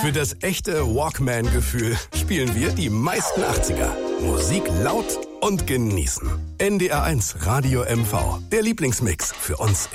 Für das echte Walkman-Gefühl spielen wir die meisten 80er. Musik laut und genießen. NDR1 Radio MV. Der Lieblingsmix für uns